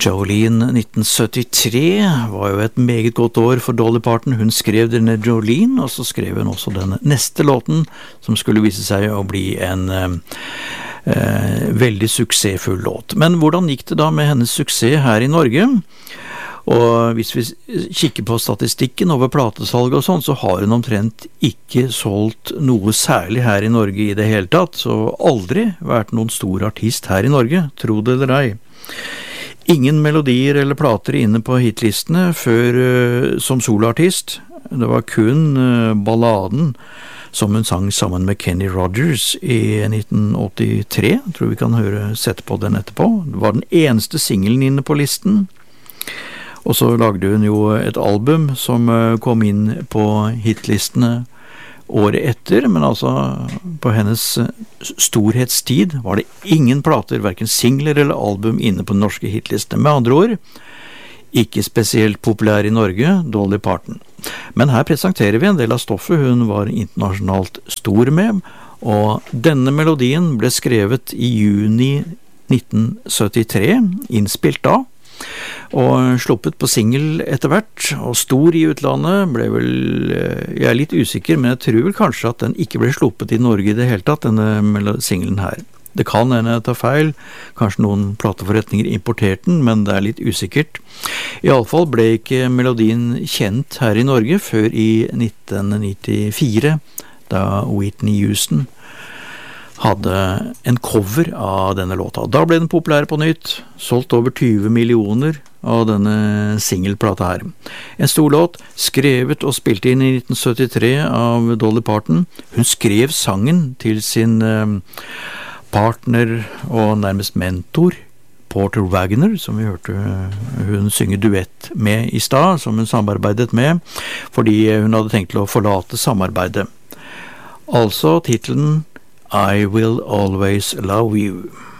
Jolene 1973 var jo et meget godt år for Dolly Parton. Hun skrev denne Jolene, og så skrev hun også denne neste låten, som skulle vise seg å bli en veldig suksessfull låt. Men hvordan gikk det da med hennes suksess her i Norge? Og hvis vi kikker på statistikken over platesalg og sånn, så har hun omtrent ikke solgt noe særlig her i Norge i det hele tatt, så aldri vært noen stor artist her i Norge, tro det eller ei. Ingen melodier eller plater inne på hitlistene før som soloartist. Det var kun balladen som hun sang sammen med Kenny Rogers i 1983. Jeg tror vi kan sette på den etterpå. Det var den eneste singelen inne på listen. Og så lagde hun jo et album som kom inn på hitlistene året etter, men altså på hennes storhetstid var det ingen plater, hverken singler eller album inne på den norske hitlistene. Med andre ord, ikke spesielt populær i Norge, Dolly Parton. Men her presenterer vi en del av stoffet hun var internasjonalt stor med, og denne melodien ble skrevet i juni 1973, innspilt da, og sluppet på single etter hvert, og stor i utlandet. Ble vel, jeg er litt usikker, men jeg tror vel kanskje at den ikke ble sluppet i Norge i det hele tatt, denne singlen her. Det kan hende jeg tar feil, kanskje noen plateforretninger importerte den, men det er litt usikkert. I alle fall ble ikke melodien kjent her i Norge før i 1994, da Whitney Houston hadde en cover av denne låta. Da ble den populær på nytt, solgt over 20 millioner av denne singleplata her. En stor låt, skrevet og spilt inn i 1973 av Dolly Parton. Hun skrev sangen til sin partner og nærmest mentor, Porter Wagoner, som vi hørte hun synge duett med i stad, som hun samarbeidet med, fordi hun hadde tenkt til å forlate samarbeidet. Altså titlen I Will Always Love You.